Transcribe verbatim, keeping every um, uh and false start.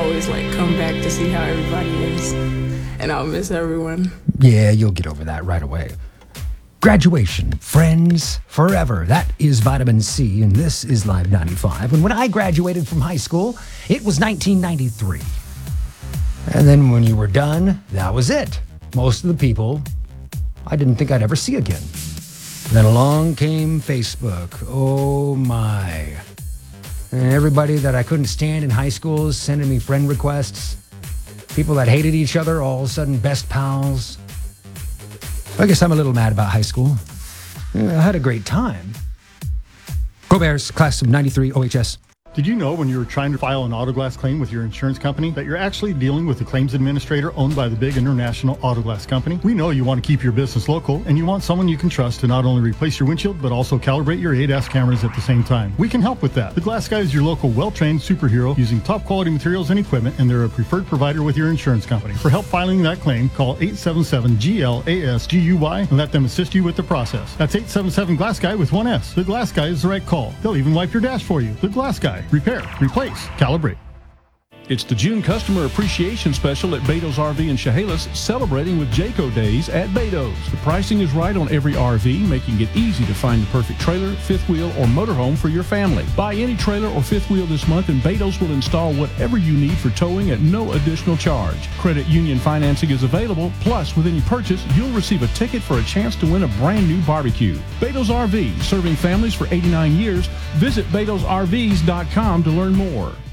always like come back to see how everybody is, and I'll miss everyone. Yeah, you'll get over that right away. Graduation, friends, forever. That is Vitamin C, and this is Live ninety-five. And when I graduated from high school, it was nineteen ninety-three. And then when you were done, that was it. Most of the people I didn't think I'd ever see again. Then along came Facebook. Oh my. And everybody that I couldn't stand in high school is sending me friend requests. People that hated each other, all of a sudden best pals. I guess I'm a little mad about high school. I had a great time. Go Bears, class of ninety-three O H S. Did you know when you were trying to file an auto glass claim with your insurance company that you're actually dealing with a claims administrator owned by the big international auto glass company? We know you want to keep your business local and you want someone you can trust to not only replace your windshield but also calibrate your A D A S cameras at the same time. We can help with that. The Glass Guy is your local well-trained superhero using top quality materials and equipment, and they're a preferred provider with your insurance company. For help filing that claim, call eight seven seven G L A S G U Y and let them assist you with the process. That's eight seven seven Glass Guy with one S. The Glass Guy is the right call. They'll even wipe your dash for you. The Glass Guy. Repair, replace, calibrate. It's the June Customer Appreciation Special at Beto's R V in Chehalis, celebrating with Jayco Days at Beto's. The pricing is right on every R V, making it easy to find the perfect trailer, fifth wheel, or motorhome for your family. Buy any trailer or fifth wheel this month and Beto's will install whatever you need for towing at no additional charge. Credit union financing is available, plus with any purchase, you'll receive a ticket for a chance to win a brand new barbecue. Beto's R V, serving families for eighty-nine years. Visit betos r vs dot com to learn more.